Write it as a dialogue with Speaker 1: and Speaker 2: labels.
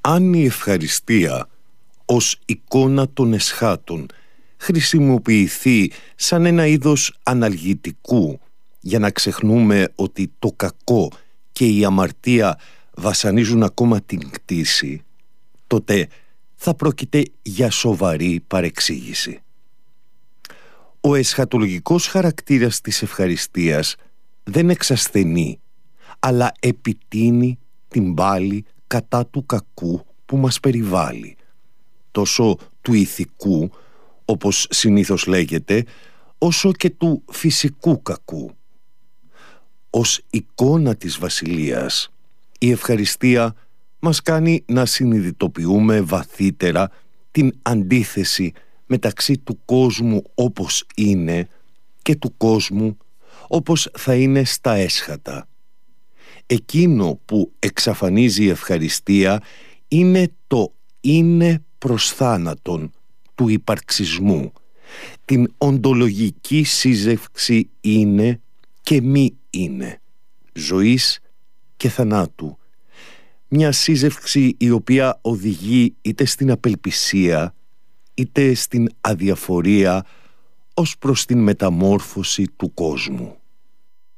Speaker 1: Αν η ευχαριστία ως εικόνα των εσχάτων χρησιμοποιηθεί σαν ένα είδος αναλγητικού για να ξεχνούμε ότι το κακό και η αμαρτία βασανίζουν ακόμα την κτήση, τότε θα πρόκειται για σοβαρή παρεξήγηση. Ο εσχατολογικός χαρακτήρας της ευχαριστίας δεν εξασθενεί, αλλά επιτείνει την πάλη κατά του κακού που μας περιβάλλει, τόσο του ηθικού, όπως συνήθως λέγεται, όσο και του φυσικού κακού. Ως εικόνα της βασιλείας, η ευχαριστία μας κάνει να συνειδητοποιούμε βαθύτερα την αντίθεση μεταξύ του κόσμου όπως είναι και του κόσμου όπως θα είναι στα έσχατα. Εκείνο που εξαφανίζει η ευχαριστία είναι το «είναι προς θάνατον» του υπαρξισμού, την οντολογική σύζευξη είναι και μη είναι, ζωής και θανάτου, μια σύζευξη η οποία οδηγεί είτε στην απελπισία είτε στην αδιαφορία ως προς την μεταμόρφωση του κόσμου.